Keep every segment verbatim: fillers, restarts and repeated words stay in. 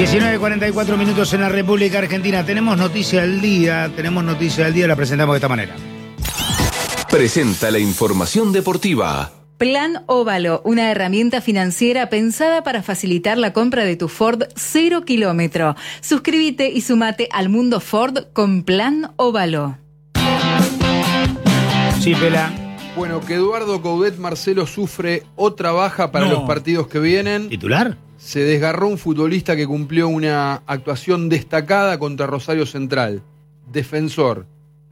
diecinueve cuarenta y cuatro minutos en la República Argentina. Tenemos noticia del día, tenemos noticia del día, la presentamos de esta manera. Presenta la información deportiva. Plan Óvalo, una herramienta financiera pensada para facilitar la compra de tu Ford cero kilómetro. Suscríbete y sumate al mundo Ford con Plan Óvalo. Sí, Pela. Bueno, que Eduardo Coudet Marcelo sufre otra baja para No. los partidos que vienen. ¿Titular? Se desgarró un futbolista que cumplió una actuación destacada contra Rosario Central. Defensor.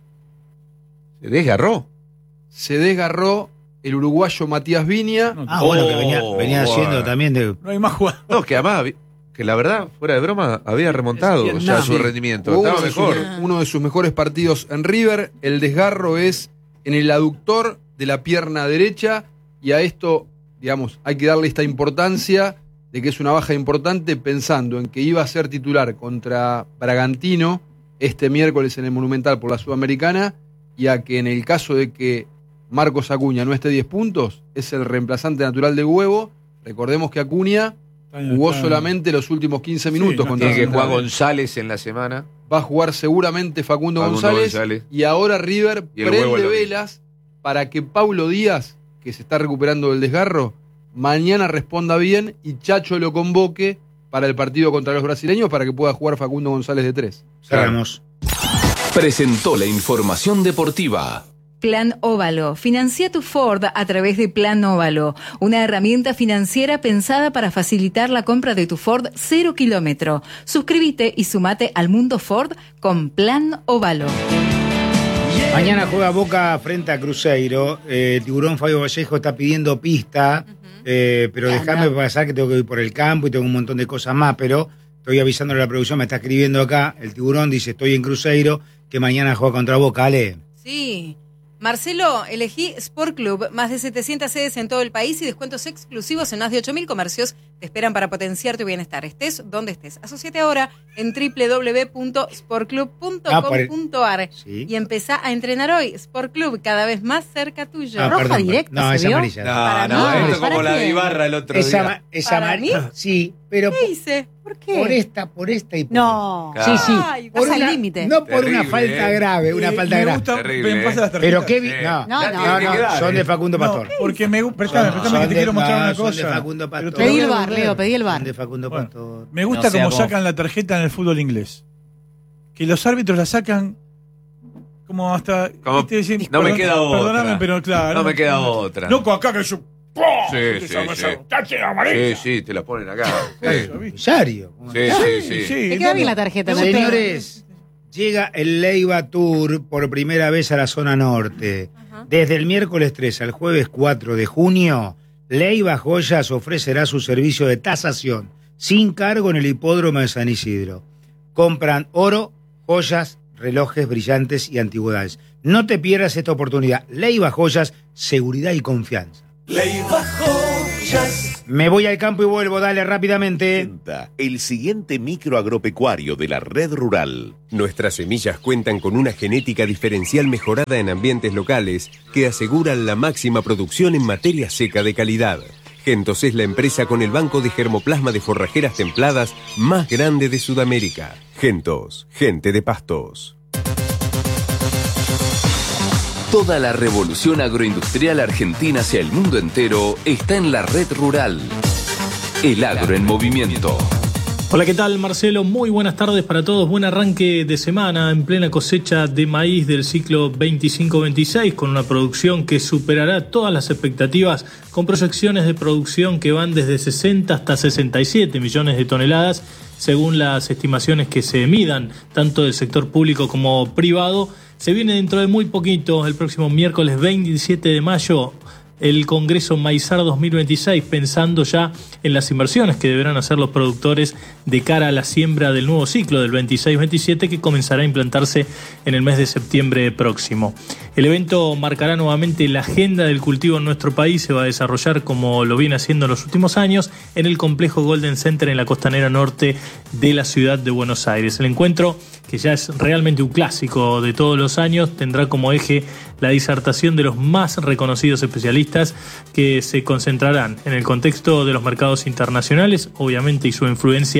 ¿Se desgarró? Se desgarró el uruguayo Matías Viña. Ah, bueno, que Oh, venía, venía bueno. haciendo también de... No hay más jugadores. No, que además, que la verdad, fuera de broma, había remontado o sea, su rendimiento. Jugó Estaba uno de sus mejor. me- uno de sus mejores partidos en River. El desgarro es en el aductor de la pierna derecha. Y a esto, digamos, hay que darle esta importancia de que es una baja importante pensando en que iba a ser titular contra Bragantino este miércoles en el Monumental por la Sudamericana y a que en el caso de que Marcos Acuña no esté diez puntos, es el reemplazante natural de Huevo. Recordemos que Acuña jugó solamente los últimos quince minutos no contra Tiene que Central. jugar González en la semana. Va a jugar seguramente Facundo, Facundo González, González. y ahora River Y el Huevo prende lo mismo. velas para que Paulo Díaz, que se está recuperando del desgarro, mañana responda bien y Chacho lo convoque para el partido contra los brasileños para que pueda jugar Facundo González de tres. Cerramos. Presentó la información deportiva. Plan Óvalo. Financia tu Ford a través de Plan Óvalo, una herramienta financiera pensada para facilitar la compra de tu Ford cero kilómetro. Suscríbete y sumate al mundo Ford con Plan Óvalo. Mañana juega Boca frente a Cruzeiro. Eh, Tiburón Fabio Vallejo está pidiendo pista, eh, pero déjame pasar que tengo que ir por el campo y tengo un montón de cosas más, pero estoy avisándole a la producción, me está escribiendo acá, el Tiburón dice, estoy en Cruzeiro, que mañana juega contra Boca, Ale. Sí. Marcelo, elegí Sport Club, más de setecientas sedes en todo el país y descuentos exclusivos en más de ocho mil comercios te esperan para potenciar tu bienestar, estés donde estés. Asociate ahora en doble u doble u doble u punto sport club punto com punto a r Sí. y empezá a entrenar hoy. Sport Club, cada vez más cerca tuyo. Ah, Roja perdón, directa, no, ¿se es vio? amarilla. Para No, no, mí, esto ¿para como la quién? de Ibarra el otro Esa, día. ma- esa ¿Para ma- mí? Sí, pero ¿Qué hice? ¿Por qué? por esta, por esta y por No. esta. Sí, sí. Ay, Por vas al una- límite. No por Terrible, una falta eh. grave, una Eh, falta me grave. gusta, Terrible, me pasa las Pero tarjetas. qué vi- Sí. no, No, no, no. no, Tiene que quedar, son eh. de Facundo No, Pastor. porque me gusta, préstame, préstame Son que te de- quiero mostrar no, una son cosa. de Facundo Pero Pastor. te Pedí voy a el bar, devolver. Leo, pedí el bar. Son de Facundo Bueno, Pastor. Me gusta No sea cómo vos. sacan la tarjeta en el fútbol inglés. Que los árbitros la sacan como hasta... Como- ¿viste? Decir, no me perdón- queda otra. Perdóname, pero claro. No me queda otra. Loco, acá que yo... Sí, sí, sí. Sí, sí, te la ponen acá. Sí, Rosario. sí, sí. sí. Sí, Te queda bien la tarjeta, ¿no? Señores, llega el Leiva Tour por primera vez a la zona norte. Ajá. Desde el miércoles tres al jueves cuatro de junio, Leiva Joyas ofrecerá su servicio de tasación sin cargo en el hipódromo de San Isidro. Compran oro, joyas, relojes brillantes y antigüedades. No te pierdas esta oportunidad. Leiva Joyas, seguridad y confianza. Me voy al campo y vuelvo, dale rápidamente. Presenta el siguiente micro agropecuario de la red rural. Nuestras semillas cuentan con una genética diferencial mejorada en ambientes locales que aseguran la máxima producción en materia seca de calidad. Gentos es la empresa con el banco de germoplasma de forrajeras templadas más grande de Sudamérica. Gentos, gente de pastos. Toda la revolución agroindustrial argentina hacia el mundo entero está en la red rural. El agro en movimiento. Hola, ¿qué tal, Marcelo? Muy buenas tardes para todos. Buen arranque de semana en plena cosecha de maíz del ciclo veinticinco veintiséis, con una producción que superará todas las expectativas, con proyecciones de producción que van desde sesenta hasta sesenta y siete millones de toneladas, según las estimaciones que se midan, tanto del sector público como privado. Se viene dentro de muy poquito, el próximo miércoles veintisiete de mayo, el Congreso Maizar dos mil veintiséis, pensando ya en las inversiones que deberán hacer los productores de cara a la siembra del nuevo ciclo del veintiséis veintisiete, que comenzará a implantarse en el mes de septiembre próximo. El evento marcará nuevamente la agenda del cultivo en nuestro país. Se va a desarrollar, como lo viene haciendo en los últimos años, en el complejo Golden Center en la costanera norte de la ciudad de Buenos Aires. El encuentro, que ya es realmente un clásico de todos los años, tendrá como eje la disertación de los más reconocidos especialistas, que se concentrarán en el contexto de los mercados internacionales, obviamente, y su influencia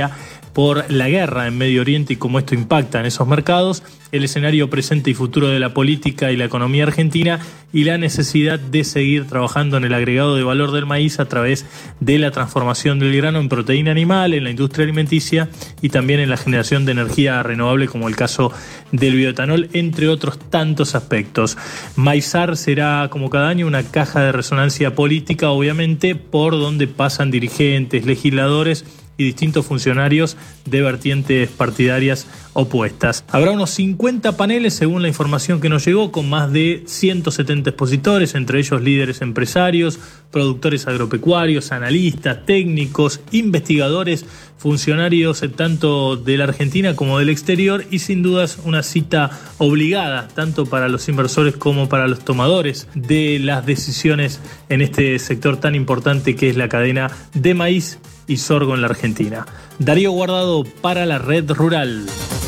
por la guerra en Medio Oriente y cómo esto impacta en esos mercados, el escenario presente y futuro de la política y la economía argentina y la necesidad de seguir trabajando en el agregado de valor del maíz a través de la transformación del grano en proteína animal, en la industria alimenticia y también en la generación de energía renovable, como el caso del bioetanol, entre otros tantos aspectos. Maizar será, como cada año, una caja de resonancia política, obviamente, por donde pasan dirigentes, legisladores y distintos funcionarios de vertientes partidarias opuestas. Habrá unos cincuenta paneles, según la información que nos llegó, con más de ciento setenta expositores, entre ellos líderes empresarios, productores agropecuarios, analistas, técnicos, investigadores, funcionarios tanto de la Argentina como del exterior, y sin dudas una cita obligada tanto para los inversores como para los tomadores de las decisiones en este sector tan importante que es la cadena de maíz y sorgo en la Argentina. Darío Guardado para la Red Rural.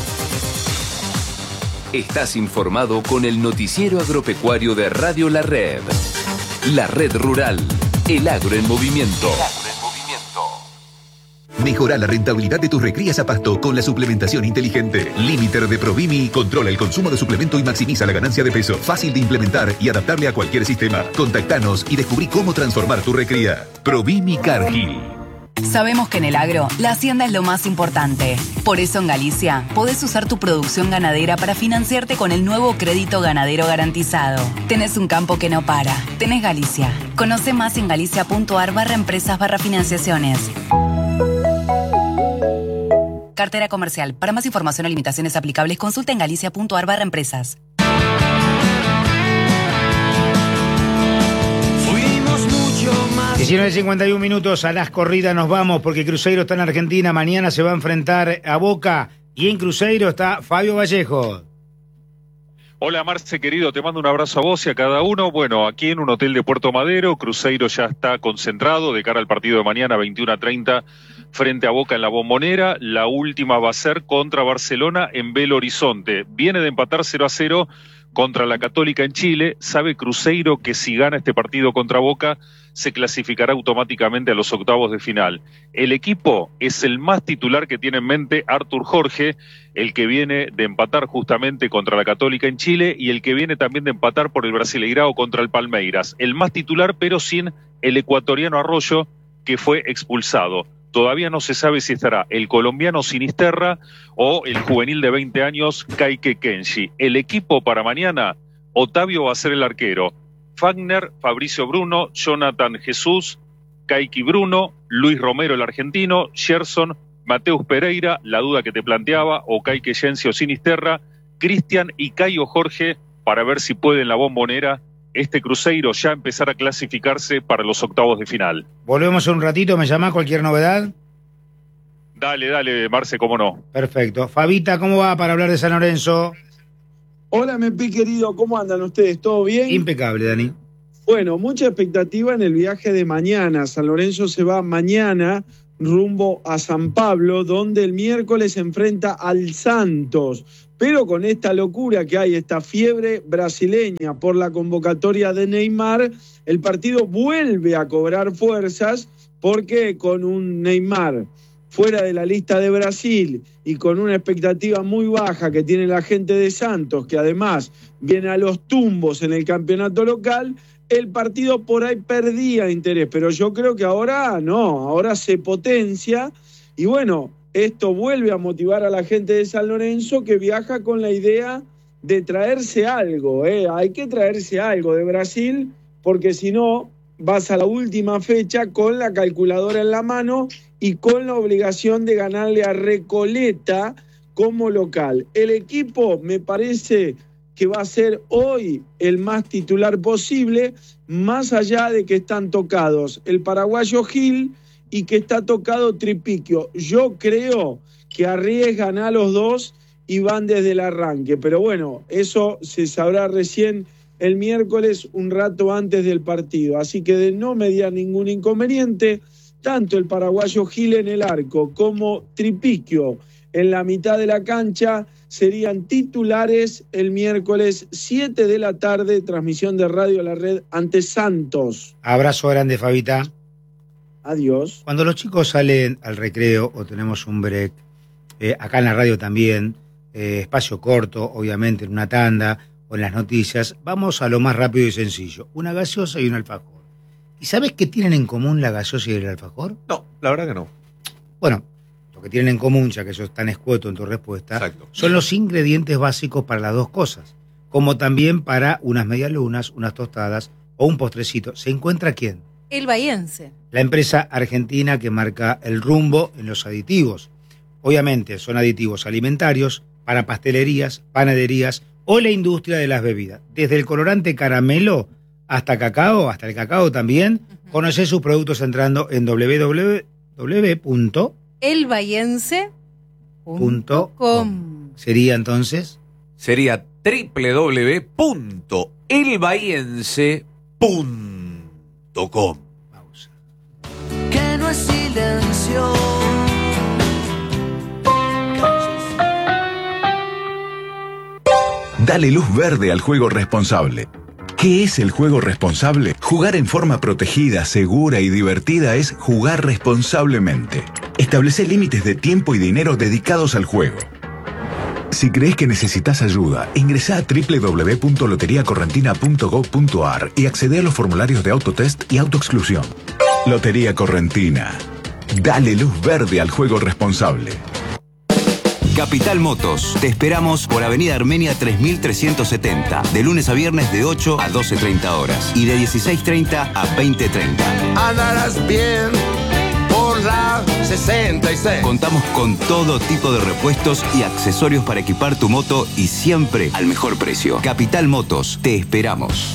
Estás informado con el noticiero agropecuario de Radio La Red. La Red Rural, el agro en movimiento. Mejora la rentabilidad de tus recrías a pasto con la suplementación inteligente. Limiter de Provimi controla el consumo de suplemento y maximiza la ganancia de peso. Fácil de implementar y adaptable a cualquier sistema. Contactanos y descubrí cómo transformar tu recría. Provimi Cargill. Sabemos que en el agro, la hacienda es lo más importante. Por eso en Galicia, podés usar tu producción ganadera para financiarte con el nuevo crédito ganadero garantizado. Tenés un campo que no para. Tenés Galicia. Conoce más en galicia.ar barra empresas barra financiaciones. Cartera comercial. Para más información o limitaciones aplicables, consulta en galicia.ar barra empresas. diecinueve cincuenta y uno minutos, a las corridas nos vamos porque Cruzeiro está en Argentina, mañana se va a enfrentar a Boca y en Cruzeiro está Fabio Vallejo. Hola Marce querido, te mando un abrazo a vos y a cada uno. Bueno, aquí en un hotel de Puerto Madero, Cruzeiro ya está concentrado de cara al partido de mañana veintiuno a treinta frente a Boca en la Bombonera. La última va a ser contra Barcelona en Belo Horizonte. Viene de empatar cero a cero contra la Católica en Chile. Sabe Cruzeiro que si gana este partido contra Boca se clasificará automáticamente a los octavos de final. El equipo es el más titular que tiene en mente Artur Jorge, el que viene de empatar justamente contra la Católica en Chile y el que viene también de empatar por el Brasileirao contra el Palmeiras. El más titular, pero sin el ecuatoriano Arroyo, que fue expulsado. Todavía no se sabe si estará el colombiano Sinisterra o el juvenil de veinte años Kaique Kenshi. El equipo para mañana, Otavio va a ser el arquero. Fagner, Fabricio Bruno, Jonathan Jesús, Kaique Bruno, Luis Romero el argentino, Gerson, Mateus Pereira, la duda que te planteaba, o Kaique Yencio Sinisterra, Cristian y Caio Jorge, para ver si puede en la Bombonera este Cruzeiro ya empezar a clasificarse para los octavos de final. Volvemos en un ratito, ¿me llamás cualquier novedad? Dale, dale, Marce, cómo no. Perfecto. Fabita, ¿cómo va para hablar de San Lorenzo? Hola, Mepi querido, ¿cómo andan ustedes? ¿Todo bien? Impecable, Dani. Bueno, mucha expectativa en el viaje de mañana. San Lorenzo se va mañana rumbo a San Pablo, donde el miércoles se enfrenta al Santos. Pero con esta locura que hay, esta fiebre brasileña por la convocatoria de Neymar, el partido vuelve a cobrar fuerzas porque con un Neymar fuera de la lista de Brasil y con una expectativa muy baja que tiene la gente de Santos, que además viene a los tumbos en el campeonato local, el partido por ahí perdía interés, pero yo creo que ahora no, ahora se potencia y bueno, esto vuelve a motivar a la gente de San Lorenzo que viaja con la idea de traerse algo, ¿eh? Hay que traerse algo de Brasil porque si no vas a la última fecha con la calculadora en la mano y con la obligación de ganarle a Recoleta como local. El equipo me parece que va a ser hoy el más titular posible, más allá de que están tocados el paraguayo Gil y que está tocado Tripiquio. Yo creo que arriesgan a los dos y van desde el arranque, pero bueno, eso se sabrá recién el miércoles, un rato antes del partido, así que de no mediar ningún inconveniente, tanto el paraguayo Gil en el arco como Tripiquio en la mitad de la cancha serían titulares el miércoles siete de la tarde, transmisión de Radio La Red ante Santos. Abrazo grande, Fabita. Adiós. Cuando los chicos salen al recreo o tenemos un break eh, acá en la radio también, eh, espacio corto, obviamente, en una tanda o en las noticias. Vamos a lo más rápido y sencillo. Una gaseosa y un alfajor. ¿Y sabes qué tienen en común la gaseosa y el alfajor? No, la verdad que no. Bueno, lo que tienen en común, ya que sos tan escueto en tu respuesta, Exacto. son los ingredientes básicos para las dos cosas, como también para unas medialunas, unas tostadas o un postrecito. ¿Se encuentra quién? El bahiense. La empresa argentina que marca el rumbo en los aditivos. Obviamente son aditivos alimentarios para pastelerías, panaderías o la industria de las bebidas. Desde el colorante caramelo hasta cacao, hasta el cacao también. Uh-huh. Conocé sus productos entrando en doble u doble u doble u punto el bahiense punto com. ¿Sería entonces? Sería doble u doble u doble u punto el bahiense punto com. Pausa. Que no es silencio. Dale luz verde al juego responsable. ¿Qué es el juego responsable? Jugar en forma protegida, segura y divertida es jugar responsablemente. Establece límites de tiempo y dinero dedicados al juego. Si crees que necesitas ayuda, ingresá a doble u doble u doble u punto lotería correntina punto gov punto ar y accede a los formularios de autotest y autoexclusión. Lotería Correntina. Dale luz verde al juego responsable. Capital Motos. Te esperamos por Avenida Armenia tres mil trescientos setenta. De lunes a viernes de ocho a doce treinta horas. Y de dieciséis treinta a veinte treinta. Andarás bien por la sesenta y seis. Contamos con todo tipo de repuestos y accesorios para equipar tu moto y siempre al mejor precio. Capital Motos. Te esperamos.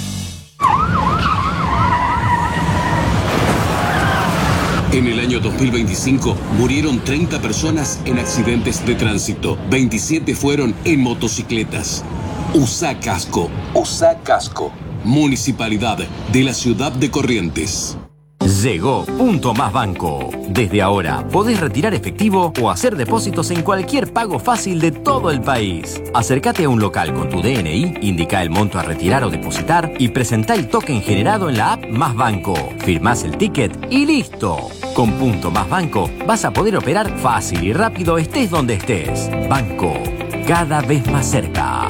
En el año dos mil veinticinco murieron treinta personas en accidentes de tránsito. veintisiete fueron en motocicletas. Usa casco. Usa casco. Municipalidad de la Ciudad de Corrientes. Llegó Punto Más Banco. Desde ahora podés retirar efectivo o hacer depósitos en cualquier pago fácil de todo el país. Acércate a un local con tu D N I, indica el monto a retirar o depositar y presentá el token generado en la app Más Banco. Firmás el ticket y listo. Con Punto Más Banco vas a poder operar fácil y rápido estés donde estés. Banco, cada vez más cerca.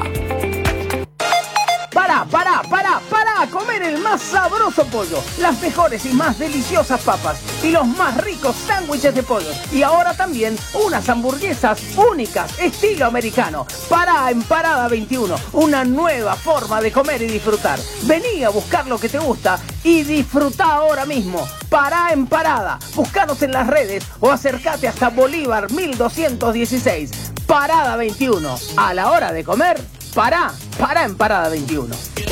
Para, para, para, para a comer el más sabroso pollo, las mejores y más deliciosas papas y los más ricos sándwiches de pollo. Y ahora también unas hamburguesas únicas, estilo americano. Para en Parada veintiuno, una nueva forma de comer y disfrutar. Vení a buscar lo que te gusta y disfruta ahora mismo. Pará en Parada, buscanos en las redes o acércate hasta Bolívar mil doscientos dieciséis. Parada veintiuno, a la hora de comer, pará, pará en Parada veintiuno.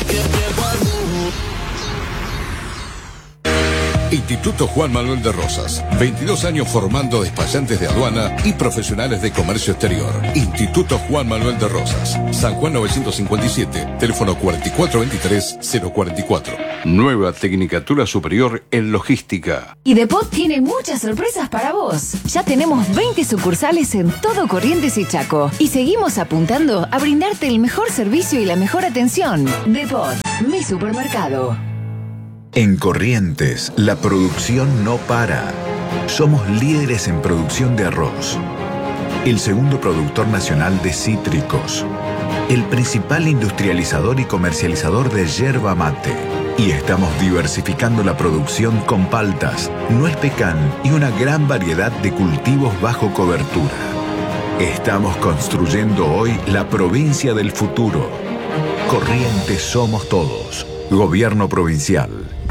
Instituto Juan Manuel de Rosas. veintidós años formando despachantes de aduana y profesionales de comercio exterior. Instituto Juan Manuel de Rosas. San Juan novecientos cincuenta y siete. Teléfono cuatro cuatro dos tres cero cuatro cuatro. Nueva Tecnicatura Superior en Logística. Y Depot tiene muchas sorpresas para vos. Ya tenemos veinte sucursales en todo Corrientes y Chaco. Y seguimos apuntando a brindarte el mejor servicio y la mejor atención. Depot, mi supermercado. En Corrientes, la producción no para. Somos líderes en producción de arroz. El segundo productor nacional de cítricos. El principal industrializador y comercializador de yerba mate. Y estamos diversificando la producción con paltas, nuez pecan y una gran variedad de cultivos bajo cobertura. Estamos construyendo hoy la provincia del futuro. Corrientes somos todos. Gobierno provincial.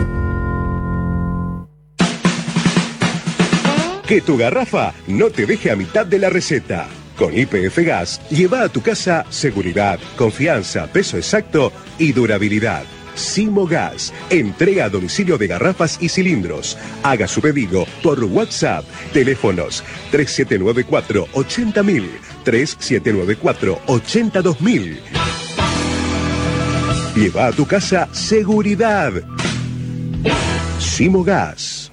Que tu garrafa no te deje a mitad de la receta. Con Y P F Gas, lleva a tu casa seguridad, confianza, peso exacto y durabilidad. Simo Gas, entrega a domicilio de garrafas y cilindros. Haga su pedido por WhatsApp. Teléfonos tres siete nueve cuatro ochenta mil, tres siete nueve cuatro ochenta dos mil. Lleva a tu casa seguridad. Simo Gas.